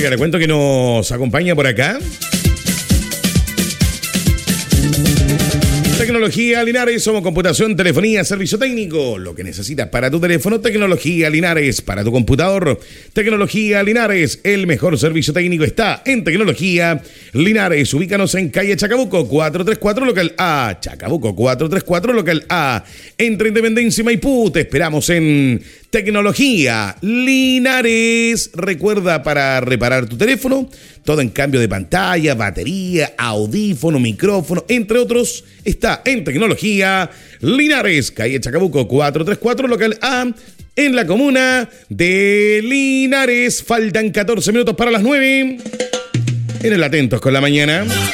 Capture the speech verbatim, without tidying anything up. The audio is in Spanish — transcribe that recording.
Oiga, le cuento que nos acompaña por acá Tecnología Linares. Somos computación, telefonía, servicio técnico. Lo que necesitas para tu teléfono, Tecnología Linares. Para tu computador, Tecnología Linares. El mejor servicio técnico está en Tecnología Linares. Ubícanos en calle Chacabuco cuatrocientos treinta y cuatro, local A. Chacabuco cuatrocientos treinta y cuatro, local A. Entre Independencia y Maipú. Te esperamos en Tecnología Linares. Recuerda, para reparar tu teléfono, todo en cambio de pantalla, batería, audífono, micrófono, entre otros, está en Tecnología Linares, calle Chacabuco cuatrocientos treinta y cuatro, local A, en la comuna de Linares. Faltan catorce minutos para las nueve. En el Atentos con la Mañana.